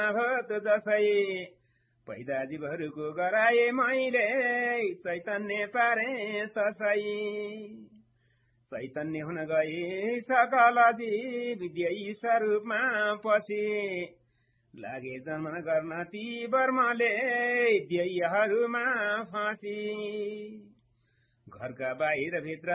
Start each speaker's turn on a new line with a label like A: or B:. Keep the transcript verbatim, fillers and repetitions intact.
A: भत जसै पैदा जीवहरूको गराए मैले चैतन्य पारे तसै चैतन्य हुन गए सकल जीव विद्यै स्वरूपमा पछि लागे जन्मन गर्न ती वर्मले ध्ययहरूमा फाँसी घरका बाहिर भित्र